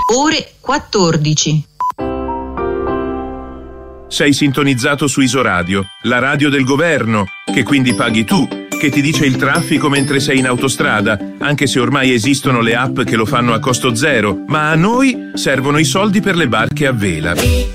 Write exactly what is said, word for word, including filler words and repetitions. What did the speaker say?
Ore quattordici. Sei sintonizzato su Isoradio, la radio del governo, che quindi paghi tu, che ti dice il traffico mentre sei in autostrada, anche se ormai esistono le app che lo fanno a costo zero, ma a noi servono i soldi per le barche a vela.